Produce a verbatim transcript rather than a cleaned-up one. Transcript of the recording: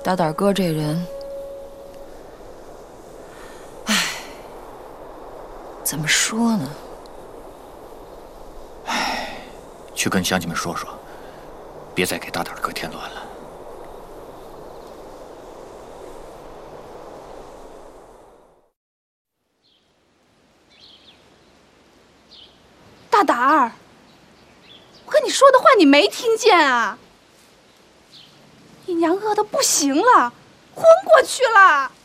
大胆哥这人，唉，怎么说呢？ 唉，去跟乡亲们说说，别再给大胆哥添乱了。 大胆儿，我跟你说的话你没听见啊？你娘饿得不行了，昏过去了。